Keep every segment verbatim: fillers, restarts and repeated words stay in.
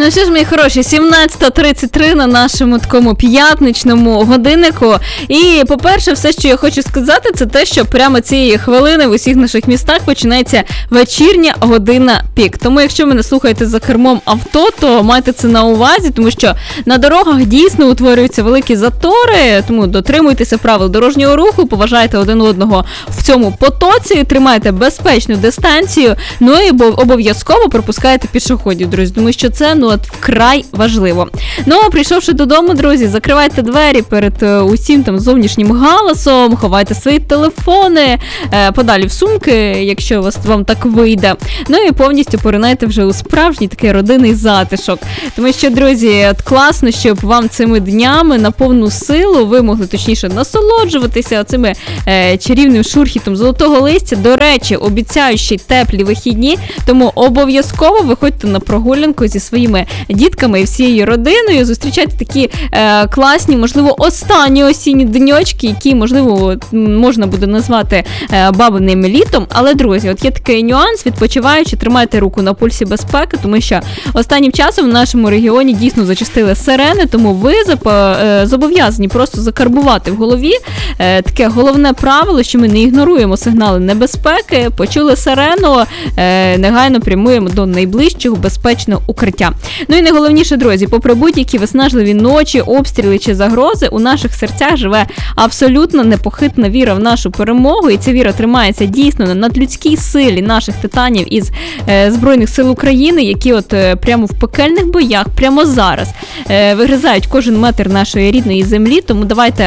Ну що ж, мої хороші, сімнадцята тридцять три на нашому такому п'ятничному годиннику. І, по-перше, все, що я хочу сказати, це те, що прямо цієї хвилини в усіх наших містах починається вечірня година пік. Тому, якщо мене слухаєте за кермом авто, то майте це на увазі, тому що на дорогах дійсно утворюються великі затори, тому дотримуйтеся правил дорожнього руху, поважайте один одного в цьому потоці, тримайте безпечну дистанцію, ну і обов'язково пропускайте пішоходів, друзі, тому що це, ну, от вкрай важливо. Ну, а прийшовши додому, друзі, закривайте двері перед е, усім там зовнішнім галасом, ховайте свої телефони е, подалі в сумки, якщо вас, вам так вийде. Ну і повністю поринайте вже у справжній такий родинний затишок. Тому що, друзі, от класно, щоб вам цими днями на повну силу ви могли точніше насолоджуватися цими е, чарівним шурхітом золотого листя. До речі, обіцяю ще й теплі вихідні, тому обов'язково виходьте на прогулянку зі своїми дітками і всією родиною, зустрічайте такі е, класні, можливо, останні осінні деньочки, які, можливо, можна буде назвати е, бабиним літом. Але, друзі, от є такий нюанс, відпочиваючи, тримайте руку на пульсі безпеки, тому що останнім часом в нашому регіоні дійсно зачастили сирени, тому ви е, зобов'язані просто закарбувати в голові е, таке головне правило, що ми не ігноруємо сигнали небезпеки, почули сирену, е, негайно прямуємо до найближчого безпечного укриття. Ну і найголовніше, друзі, попри будь-які виснажливі ночі, обстріли чи загрози, у наших серцях живе абсолютно непохитна віра в нашу перемогу, і ця віра тримається дійсно на надлюдській силі наших титанів із е, Збройних сил України, які от е, прямо в пекельних боях, прямо зараз е, вигризають кожен метр нашої рідної землі, тому давайте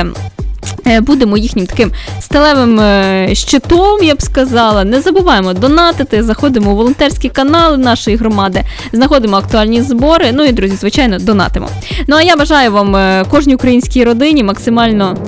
будемо їхнім таким сталевим щитом, я б сказала. Не забуваємо донатити, заходимо у волонтерські канали нашої громади, знаходимо актуальні збори, ну і, друзі, звичайно, донатимо. Ну а я бажаю вам, кожній українській родині, максимально...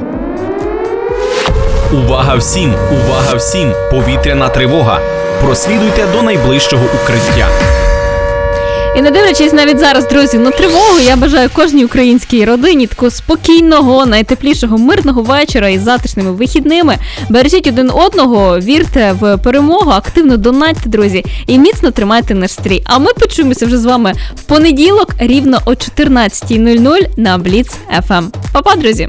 Увага всім! Увага всім! Повітряна тривога! Прослідуйте до найближчого укриття. І не дивлячись навіть зараз, друзі, на тривогу, я бажаю кожній українській родині такого спокійного, найтеплішого, мирного вечора із затишними вихідними. Бережіть один одного, вірте в перемогу, активно донатьте, друзі, і міцно тримайте наш стрій. А ми почуємося вже з вами в понеділок рівно о чотирнадцята нуль нуль на Бліц еф ем. Па-па, друзі!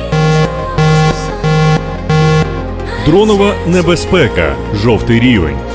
Дронова небезпека. Жовтий рівень.